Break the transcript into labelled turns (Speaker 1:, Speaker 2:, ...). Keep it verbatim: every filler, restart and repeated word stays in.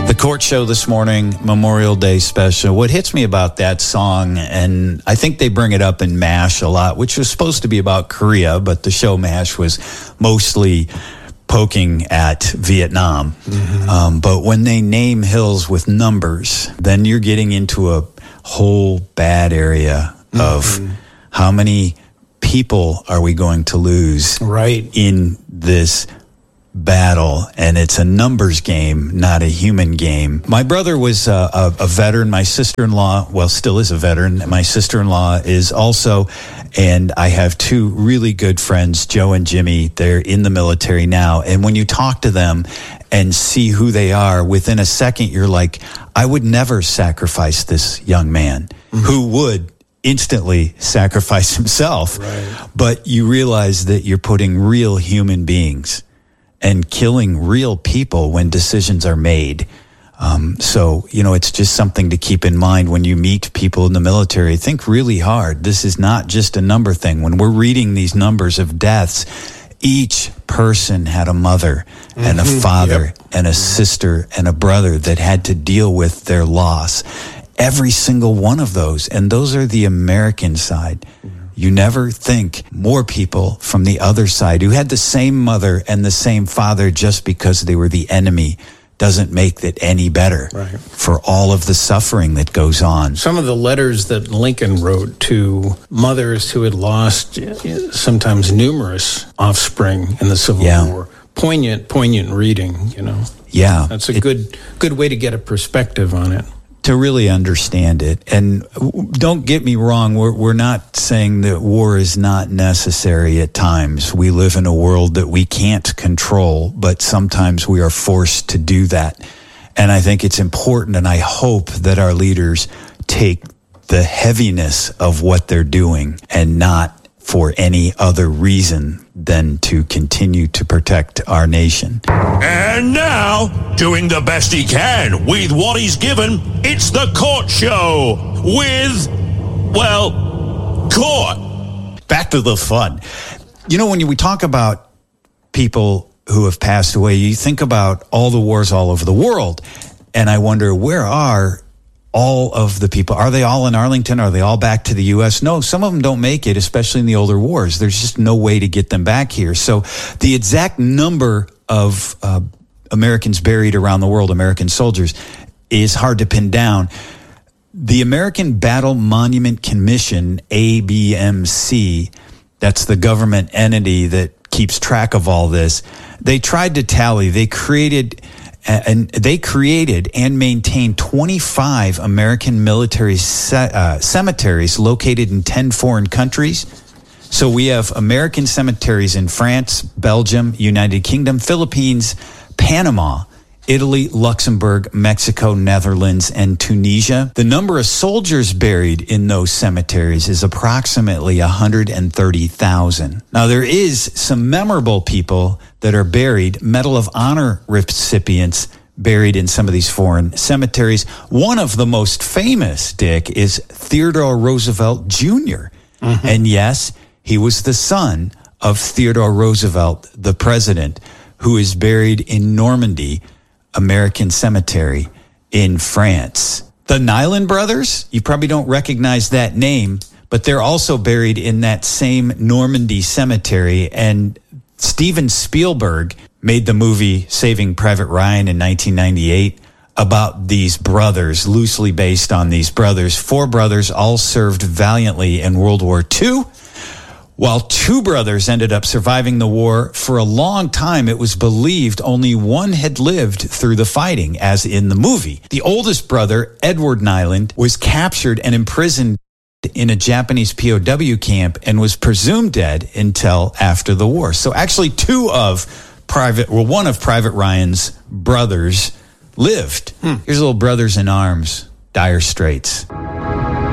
Speaker 1: The Court Show this morning, Memorial Day special. What hits me about that song, and I think they bring it up in MASH a lot, which was supposed to be about Korea, but the show MASH was mostly poking at Vietnam. Mm-hmm. Um, but when they name hills with numbers, then you're getting into a whole bad area of mm-hmm. how many people are we going to lose
Speaker 2: right.
Speaker 1: in this battle, and it's a numbers game, not a human game. My brother was uh, a, a veteran. My sister-in-law, well, still is a veteran. My sister-in-law is also, and I have two really good friends, Joe and Jimmy. They're in the military now, and when you talk to them and see who they are, within a second, you're like, I would never sacrifice this young man mm-hmm. who would instantly sacrifice himself.
Speaker 2: Right.
Speaker 1: But you realize that you're putting real human beings and killing real people when decisions are made. Um, so, you know, it's just something to keep in mind when you meet people in the military. Think really hard. This is not just a number thing. When we're reading these numbers of deaths, each person had a mother mm-hmm. and a father yep. and a sister and a brother that had to deal with their loss. Every single one of those. And those are the American side. Mm-hmm. You never think more people from the other side who had the same mother and the same father just because they were the enemy doesn't make it any better
Speaker 2: right.
Speaker 1: for all of the suffering that goes on.
Speaker 2: Some of the letters that Lincoln wrote to mothers who had lost sometimes numerous offspring in the Civil
Speaker 1: yeah.
Speaker 2: War. Poignant, poignant reading, you know.
Speaker 1: Yeah.
Speaker 2: That's a
Speaker 1: it,
Speaker 2: good good way to get a perspective on it.
Speaker 1: To really understand it. And don't get me wrong, we're, we're not saying that war is not necessary at times. We live in a world that we can't control, but sometimes we are forced to do that. And I think it's important, and I hope that our leaders take the heaviness of what they're doing and not for any other reason than to continue to protect our nation.
Speaker 3: And now, doing the best he can with what he's given, it's The Court Show with, well, Court.
Speaker 1: Back to the fun. You know, when we talk about people who have passed away, you think about all the wars all over the world, and I wonder, where are all of the people? Are they all in Arlington? Are they all back to the U S? No, some of them don't make it, especially in the older wars. There's just no way to get them back here. So the exact number of uh, Americans buried around the world, American soldiers, is hard to pin down. The American Battle Monument Commission, A B M C, that's the government entity that keeps track of all this, they tried to tally. They created... And they created and maintained twenty-five American military ce- uh, cemeteries located in ten foreign countries. So we have American cemeteries in France, Belgium, United Kingdom, Philippines, Panama, Italy, Luxembourg, Mexico, Netherlands, and Tunisia. The number of soldiers buried in those cemeteries is approximately one hundred thirty thousand. Now, there is some memorable people that are buried, Medal of Honor recipients buried in some of these foreign cemeteries. One of the most famous, Dick, is Theodore Roosevelt Junior Mm-hmm. And yes, he was the son of Theodore Roosevelt, the president, who is buried in Normandy American Cemetery in France. The Nyland brothers, you probably don't recognize that name, but they're also buried in that same Normandy cemetery. And Steven Spielberg made the movie Saving Private Ryan in nineteen ninety-eight about these brothers, loosely based on these brothers. Four brothers all served valiantly in World War Two. While two brothers ended up surviving the war, for a long time it was believed only one had lived through the fighting, as in the movie. The oldest brother, Edward Nyland, was captured and imprisoned in a Japanese P O W camp and was presumed dead until after the war. So actually two of Private, well, one of Private Ryan's brothers lived. Hmm. Here's a little Brothers in Arms, Dire Straits.